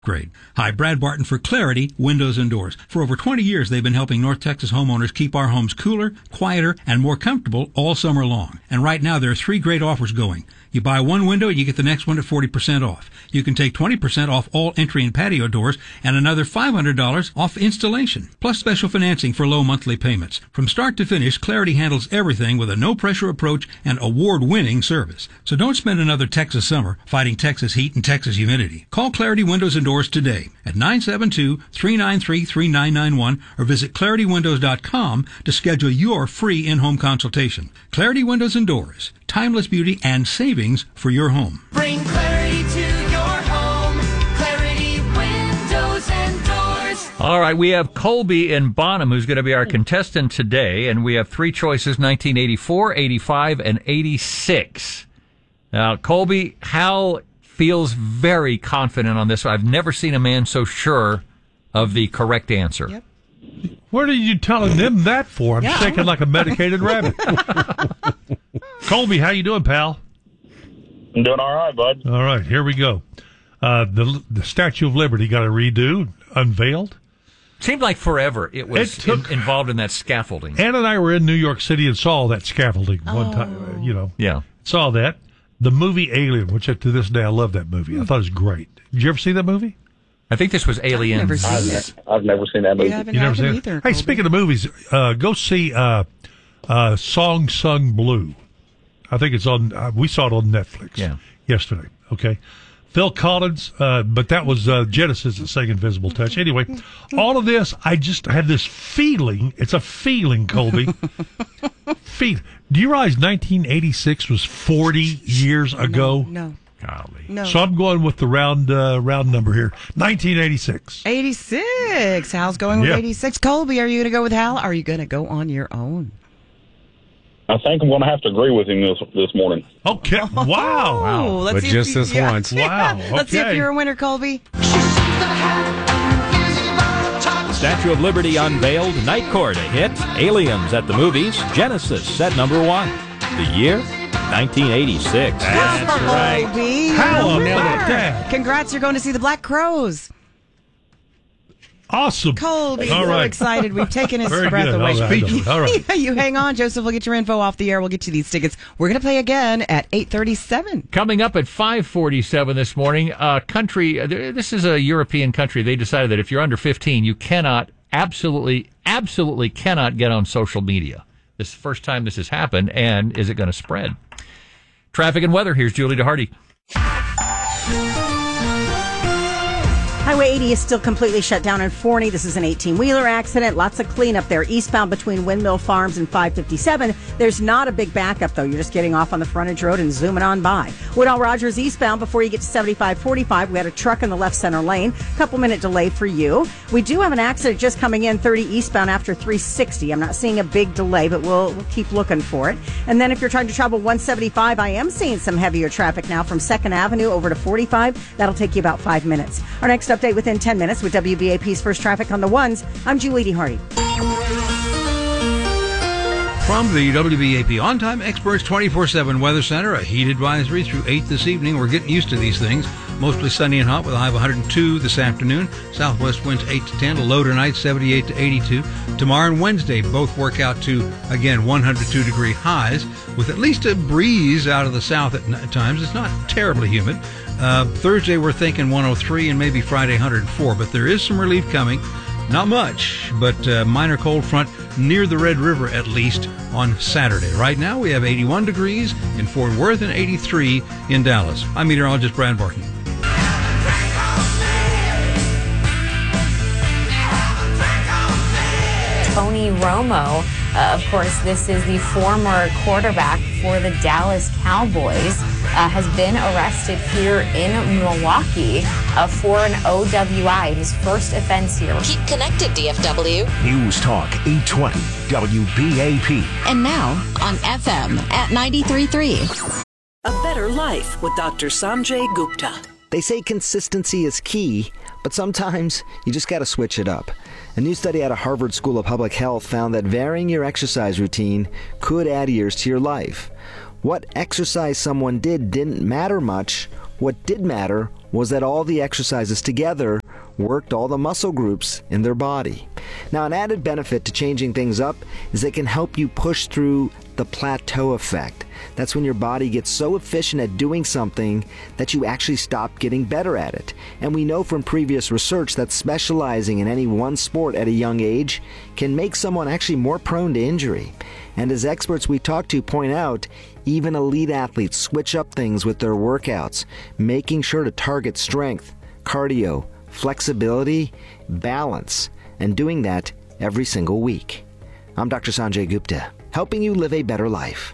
Great. Hi, Brad Barton for Clarity Windows and Doors. For over 20 years, they've been helping North Texas homeowners keep our homes cooler, quieter, and more comfortable all summer long. And right now, there are 3 great offers going. You buy one window, and you get the next one at 40% off. You can take 20% off all entry and patio doors and another $500 off installation, plus special financing for low monthly payments. From start to finish, Clarity handles everything with a no-pressure approach and award-winning service. So don't spend another Texas summer fighting Texas heat and Texas humidity. Call Clarity Windows and Doors today at 972-393-3991 or visit ClarityWindows.com to schedule your free in-home consultation. Clarity Windows and Doors. Timeless beauty and savings for your home. Bring clarity to your home. Clarity Windows and Doors. All right, we have Colby in Bonham, who's going to be our contestant today, and we have 3 choices, 1984, 85, and 86. Now, Colby, Hal feels very confident on this. I've never seen a man so sure of the correct answer. Yep. What are you telling them that for? I'm shaking like a medicated rabbit. Colby, how you doing, pal? I'm doing all right, bud. All right, here we go. The Statue of Liberty got a redo, unveiled. Seemed like forever it was involved in that scaffolding. Ann and I were in New York City and saw that scaffolding one time. Yeah. Saw that. The movie Alien, which to this day I love that movie. I thought it was great. Did you ever see that movie? I think this was Aliens. I've never seen that movie. You never seen it either? Hey, speaking of movies, go see Song Sung Blue. I think it's on. We saw it on Netflix yesterday. Okay, Phil Collins, but that was Genesis that sang "Invisible Touch." Anyway, all of this, I just had this feeling. It's a feeling, Colby. Do you realize 1986 was 40 years ago? No. Golly. No. So I'm going with the round number here. 1986. 86. Hal's going with 86. Colby, are you going to go with Hal? Or are you going to go on your own? I think I'm going to have to agree with him this morning. Okay. Wow. Let's but see just this once. Wow. Okay. Let's see if you're a winner, Colby. Statue of Liberty unveiled, Night Court a hit, Aliens at the movies, Genesis at number 1. The year, 1986. That's right. Colby. How You're a about winner. that? Congrats, you're going to see the Black Crows. Awesome. Colby, All so right. excited. We've taken his Very breath good. away. All right. You hang on, Joseph. We'll get your info off the air. We'll get you these tickets. We're going to play again at 8:37. Coming up at 5:47 this morning, this is a European country. They decided that if you're under 15, you absolutely cannot get on social media. This is the first time this has happened, and is it going to spread? Traffic and weather. Here's Julie DeHarty. Highway 80 is still completely shut down in Forney. This is an 18-wheeler accident. Lots of cleanup there. Eastbound between Windmill Farms and 557. There's not a big backup, though. You're just getting off on the frontage road and zooming on by. Woodall Rogers eastbound before you get to 7545. We had a truck in the left center lane. Couple-minute delay for you. We do have an accident just coming in 30 eastbound after 360. I'm not seeing a big delay, but we'll keep looking for it. And then if you're trying to travel 175, I am seeing some heavier traffic now from 2nd Avenue over to 45. That'll take you about 5 minutes. Our next update within 10 minutes with WBAP's First Traffic on the Ones. I'm Julie DeHarty. From the WBAP On-Time Experts 24/7 Weather Center, a heat advisory through 8 this evening. We're getting used to these things. Mostly sunny and hot with a high of 102 this afternoon. Southwest winds 8 to 10. A low tonight, 78 to 82. Tomorrow and Wednesday both work out to, again, 102-degree highs with at least a breeze out of the south at times. It's not terribly humid. Thursday we're thinking 103 and maybe Friday 104, but there is some relief coming. Not much, but minor cold front near the Red River at least on Saturday. Right now we have 81 degrees in Fort Worth and 83 in Dallas. I'm meteorologist Brad Barton. Tony Romo, of course, this is the former quarterback for the Dallas Cowboys, has been arrested here in Milwaukee for an OWI, his first offense here. Keep connected, DFW. News Talk 820 WBAP. And now on FM at 93.3. A Better Life with Dr. Sanjay Gupta. They say consistency is key, but sometimes you just got to switch it up. A new study out of Harvard School of Public Health found that varying your exercise routine could add years to your life. What exercise someone did didn't matter much What did matter was that all the exercises together worked all the muscle groups in their body. Now, an added benefit to changing things up is they can help you push through the plateau effect. That's when your body gets so efficient at doing something that you actually stop getting better at it. And we know from previous research that specializing in any one sport at a young age can make someone actually more prone to injury. And as experts we talk to point out, even elite athletes switch up things with their workouts, making sure to target strength, cardio, flexibility, balance, and doing that every single week. I'm Dr. Sanjay Gupta, helping you live a better life.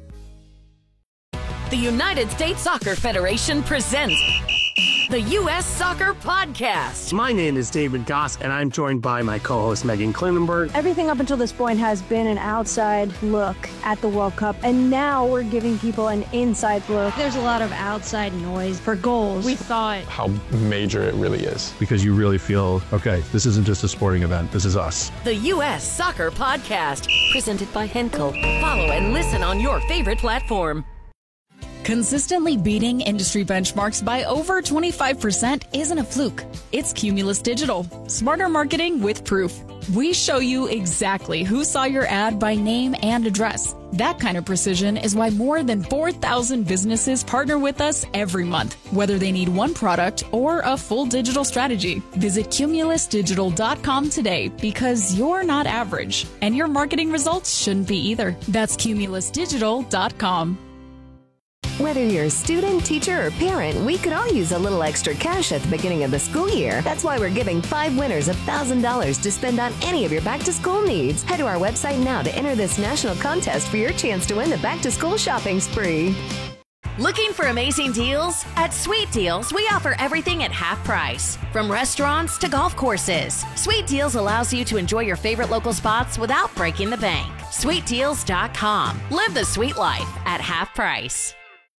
The United States Soccer Federation presents the U.S. Soccer Podcast. My name is David Goss, and I'm joined by my co-host Megan Klinenberg. Everything up until this point has been an outside look at the World Cup, and now we're giving people an inside look. There's a lot of outside noise for goals. We thought how major it really is, because you really feel, okay, this isn't just a sporting event, this is us. The U.S. Soccer Podcast, presented by Henkel. Follow and listen on your favorite platform. Consistently beating industry benchmarks by over 25% isn't a fluke. It's Cumulus Digital. Smarter marketing with proof. We show you exactly who saw your ad by name and address. That kind of precision is why more than 4,000 businesses partner with us every month, whether they need one product or a full digital strategy. Visit cumulusdigital.com today, because you're not average, and your marketing results shouldn't be either. That's cumulusdigital.com. Whether you're a student, teacher, or parent, we could all use a little extra cash at the beginning of the school year. That's why we're giving 5 winners $1,000 to spend on any of your back-to-school needs. Head to our website now to enter this national contest for your chance to win the back-to-school shopping spree. Looking for amazing deals? At Sweet Deals, we offer everything at half price. From restaurants to golf courses, Sweet Deals allows you to enjoy your favorite local spots without breaking the bank. SweetDeals.com. Live the sweet life at half price.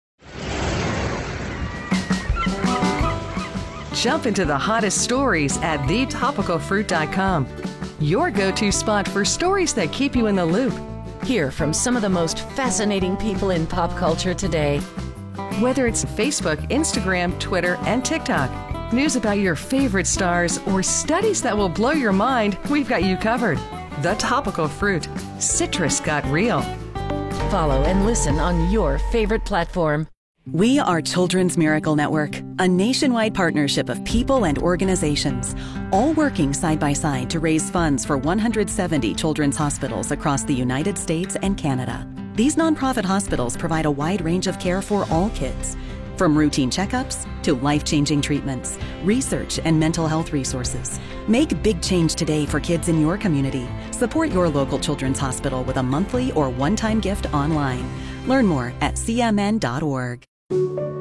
Jump into the hottest stories at thetopicalfruit.com. Your go-to spot for stories that keep you in the loop. Hear from some of the most fascinating people in pop culture today. Whether it's Facebook, Instagram, Twitter, and TikTok, news about your favorite stars, or studies that will blow your mind, we've got you covered. The Topical Fruit. Citrus got real. Follow and listen on your favorite platform. We are Children's Miracle Network, a nationwide partnership of people and organizations, all working side by side to raise funds for 170 children's hospitals across the United States and Canada. These nonprofit hospitals provide a wide range of care for all kids, from routine checkups to life-changing treatments, research, and mental health resources. Make big change today for kids in your community. Support your local children's hospital with a monthly or one-time gift online. Learn more at cmn.org.